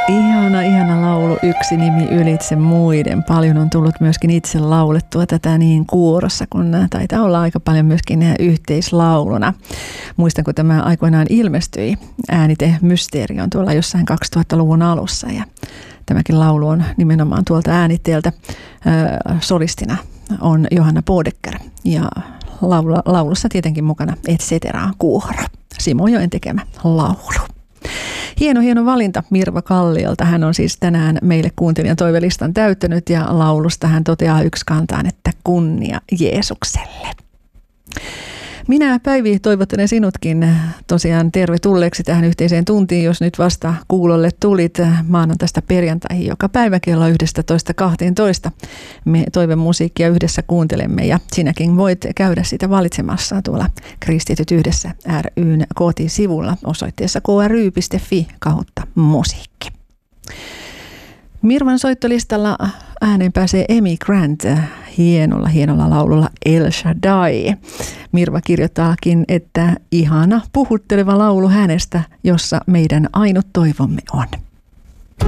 Ihana laulu, yksi nimi ylitse muiden. Paljon on tullut myöskin itse laulettua tätä niin kuorossa, kun taitaa olla aika paljon myöskin yhteislauluna. Muistan, kun tämä aikoinaan ilmestyi, äänite Mysteeri on tuolla jossain 2000-luvun alussa ja tämäkin laulu on nimenomaan tuolta äänitteeltä. Solistina on Johanna Bodecker ja laulussa tietenkin mukana Et cetera kuoro. Simojoen tekemä laulu. Hieno valinta Mirva Kalliolta. Hän on siis tänään meille kuuntelijan toivelistan täyttänyt ja laulusta hän toteaa yksikantaan, että kunnia Jeesukselle. Minä Päivi toivottelen sinutkin tosiaan tervetulleeksi tähän yhteiseen tuntiin, jos nyt vasta kuulolle tulit maanantaista perjantaihin joka päivä kello 11:12. Me toivemusiikkia yhdessä kuuntelemme ja sinäkin voit käydä sitä valitsemassa tuolla Kristityt yhdessä ry:n kotisivulla osoitteessa kry.fi/musiikki. Mirvan soittolistalla ääneen pääsee Amy Grant hienolla laululla El Shaddai. Mirva kirjoittaakin, että ihana puhutteleva laulu hänestä, jossa meidän ainut toivomme on.